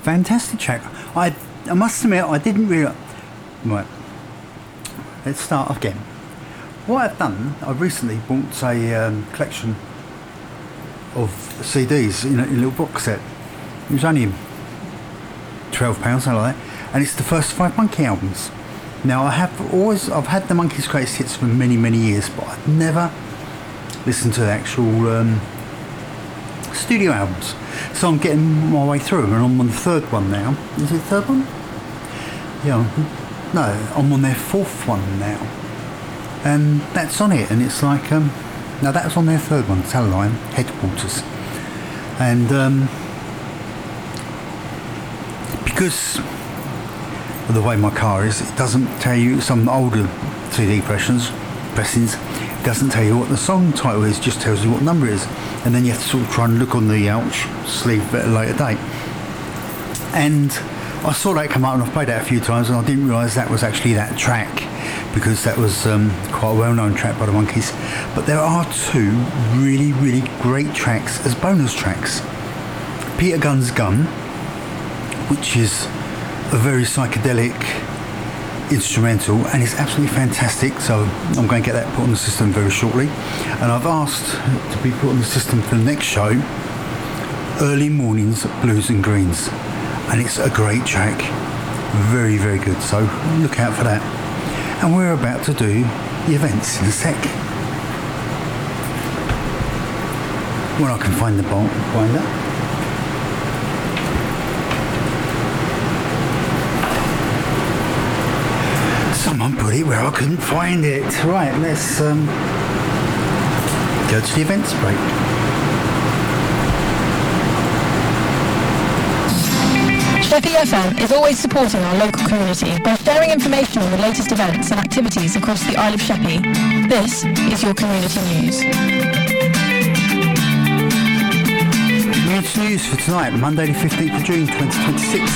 Fantastic track. I must admit, I didn't realise... Right, let's start again. What I've done, I recently bought a collection of CDs in a little box set. It was only £12, something like that. And it's the first 5 Monkey albums. Now, I've had the Monkeys' greatest hits for many, many years, but I've never listened to the actual studio albums. So I'm getting my way through them, and I'm on the third one now. Is it the third one? Yeah. No, I'm on their fourth one now. And that's on it, and it's like, no, that was on their third one, Talline, Headquarters. And because of the way my car is, it doesn't tell you, some older CD pressings, it doesn't tell you what the song title is, just tells you what number it is. And then you have to sort of try and look on the sleeve at a later date. And I saw that come out, and I've played that a few times, and I didn't realise that was actually that track, because that was quite a well-known track by the Monkees. But there are 2 really, really great tracks as bonus tracks. Peter Gunn's Gun, which is a very psychedelic instrumental, and it's absolutely fantastic, so I'm going to get that put on the system very shortly. And I've asked to be put on the system for the next show, Early Mornings, Blues and Greens, and it's a great track, very, very good, so look out for that. And we're about to do the events in a sec, when I can find the binder. Someone put it where I couldn't find it. Right, let's go to the events break. Sheppey FM is always supporting our local community by sharing information on the latest events and activities across the Isle of Sheppey. This is your community news. Community news for tonight, Monday the 15th of June 2026.